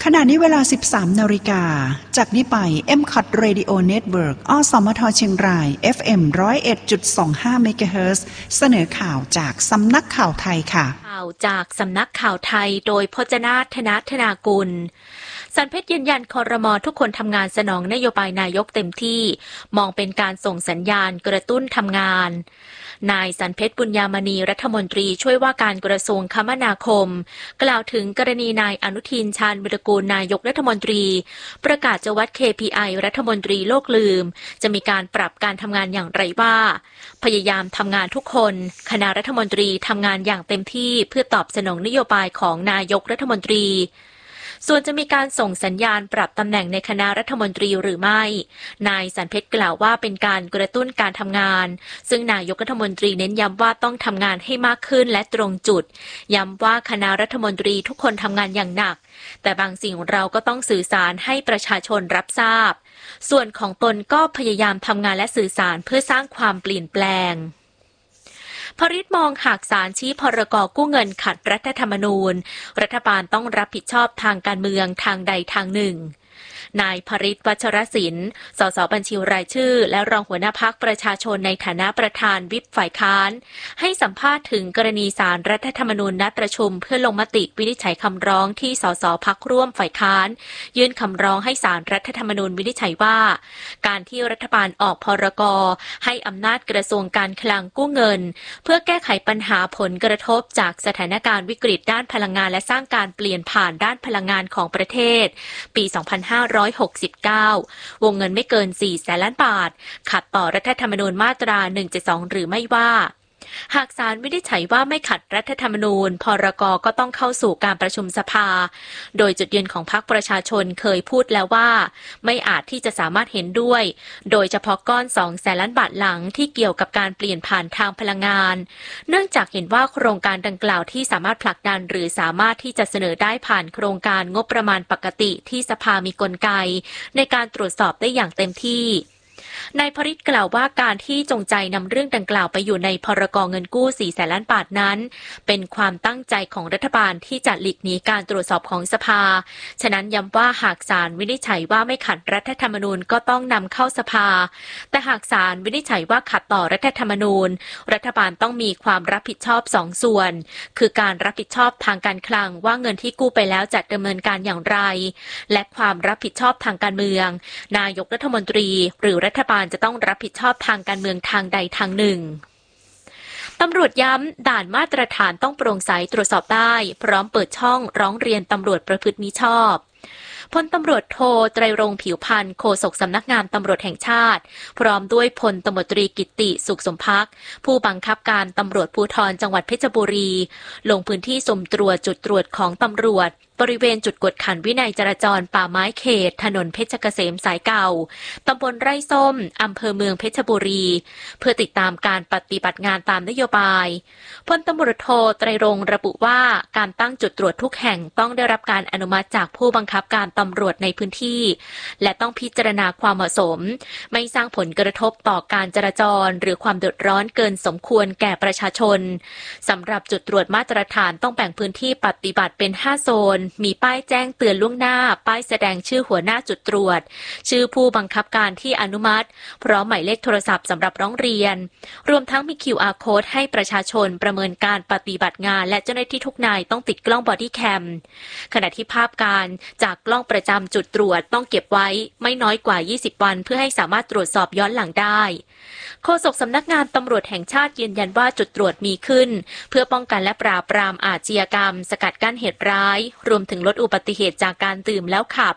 ขณะนี้เวลา 13 นาฬิกาจากนี้ไป MCOT Radio Network อสมทเชียงราย FM 101.25 เมกะเฮิรตซ์เสนอข่าวจากสำนักข่าวไทยค่ะข่าวจากสำนักข่าวไทยโดยพจนาถ ธนธนากุลสันเพชรยืนยันครม.ทุกคนทำงานสนองนโยบายนายกเต็มที่มองเป็นการส่งสัญญาณกระตุ้นทำงานนายสันเพชรบุญญามณีรัฐมนตรีช่วยว่าการกระทรวงคมนาคมกล่าวถึงกรณีนายอนุทินชาญวิรากูลนายกรัฐมนตรีประกาศจะวัด KPI รัฐมนตรีโลกลืมจะมีการปรับการทำงานอย่างไรว่าพยายามทำงานทุกคนคณะรัฐมนตรีทำงานอย่างเต็มที่เพื่อตอบสนองนโยบายของนายกรัฐมนตรีส่วนจะมีการส่งสัญญาณปรับตำแหน่งในคณะรัฐมนตรีหรือไม่นายสันเพชรกล่าวว่าเป็นการกระตุ้นการทำงานซึ่งนายกรัฐมนตรีเน้นย้ำว่าต้องทำงานให้มากขึ้นและตรงจุดย้ำว่าคณะรัฐมนตรีทุกคนทำงานอย่างหนักแต่บางสิ่งเราก็ต้องสื่อสารให้ประชาชนรับทราบส่วนของตนก็พยายามทำงานและสื่อสารเพื่อสร้างความเปลี่ยนแปลงพริตมองหากศาลชี้พรก.กู้เงินขัดรัฐธรรมนูญรัฐบาลต้องรับผิดชอบทางการเมืองทางใดทางหนึ่งนายพริต วัชรศิลป์สสบัญชีรายชื่อและรองหัวหน้าพรรคประชาชนในฐานะประธานวิปฝ่ายค้านให้สัมภาษณ์ถึงกรณีศาลรัฐธรรมนูญนัดประชุมเพื่อลงมติวินิจฉัยคำร้องที่สสพรรคร่วมฝ่ายค้านยื่นคำร้องให้ศาลรัฐธรรมนูญวินิจฉัยว่าการที่รัฐบาลออกพรก.ให้อำนาจกระทรวงการคลังกู้เงินเพื่อแก้ไขปัญหาผลกระทบจากสถานการณ์วิกฤตด้านพลังงานและสร้างการเปลี่ยนผ่านด้านพลังงานของประเทศปี 2569 วงเงินไม่เกิน 400,000 ล้านบาทขัดต่อรัฐธรรมนูญมาตรา 172 หรือไม่ว่าหากศาลวินิจฉัยว่าไม่ขัดรัฐธรรมนูญพรก.ก็ต้องเข้าสู่การประชุมสภาโดยจุดยืนของพรรคประชาชนเคยพูดแล้วว่าไม่อาจที่จะสามารถเห็นด้วยโดยเฉพาะก้อน 200,000 ล้านบาทหลังที่เกี่ยวกับการเปลี่ยนผ่านทางพลังงานเนื่องจากเห็นว่าโครงการดังกล่าวที่สามารถผลักดันหรือสามารถที่จะเสนอได้ผ่านโครงการงบประมาณปกติที่สภามีกลไกในการตรวจสอบได้อย่างเต็มที่นายพริตกล่าวว่าการที่จงใจนำเรื่องดังกล่าวไปอยู่ในพรก.เงินกู้ 400,000 ล้านบาทนั้นเป็นความตั้งใจของรัฐบาลที่จะหลีกหนีการตรวจสอบของสภาฉะนั้นย้ำว่าหากศาลวินิจฉัยว่าไม่ขัดรัฐธรรมนูญก็ต้องนำเข้าสภาแต่หากศาลวินิจฉัยว่าขัดต่อรัฐธรรมนูญรัฐบาลต้องมีความรับผิดชอบ2 ส่วนคือการรับผิดชอบทางการคลังว่าเงินที่กู้ไปแล้วจะดำเนินการอย่างไรและความรับผิดชอบทางการเมืองนายกรัฐมนตรีหรือรัฐบาลจะต้องรับผิดชอบทางการเมืองทางใดทางหนึ่งตำรวจย้ำด่านมาตรฐานต้องโปร่งใสตรวจสอบได้พร้อมเปิดช่องร้องเรียนตำรวจประพฤติมิชอบพลตำรวจโทไตรรงค์ผิวพรรณโฆษกสำนักงานตำรวจแห่งชาติพร้อมด้วยพลตำรวจตรีกิตติสุขสมภักดิ์ผู้บังคับการตำรวจภูธรจังหวัดเพชรบุรีลงพื้นที่สุ่มตรวจจุดตรวจของตำรวจบริเวณจุดกวดขันวินัยจราจรป่าไม้เขตถนนเพชรเกษมสายเก่าตำบลไร่ส้มอำเภอเมืองเพชรบุรีเพื่อติดตามการปฏิบัติงานตามนโยบายพลตำรวจโทไตรรงค์ระบุว่าการตั้งจุดตรวจทุกแห่งต้องได้รับการอนุมัติจากผู้บังคับการตำรวจในพื้นที่และต้องพิจารณาความเหมาะสมไม่สร้างผลกระทบต่อการจราจรหรือความเดือดร้อนเกินสมควรแก่ประชาชนสำหรับจุดตรวจมาตรฐานต้องแบ่งพื้นที่ปฏิบัติเป็น5 โซนมีป้ายแจ้งเตือนล่วงหน้าป้ายแสดงชื่อหัวหน้าจุดตรวจชื่อผู้บังคับการที่อนุมัติพร้อมหมายเลขโทรศัพท์สำหรับร้องเรียนรวมทั้งมี QR Code ให้ประชาชนประเมินการปฏิบัติงานและเจ้าหน้าที่ทุกนายต้องติดกล้องบอดี้แคมขณะที่ภาพการจากกล้องประจำจุดตรวจต้องเก็บไว้ไม่น้อยกว่า20 วันเพื่อให้สามารถตรวจสอบย้อนหลังได้โฆษกสำนักงานตำรวจแห่งชาติยืนยันว่าจุดตรวจมีขึ้นเพื่อป้องกันและปราบปรามอาชญากรรมสกัดกั้นเหตุร้ายรวมถึงลดอุบัติเหตุจากการดื่มแล้วขับ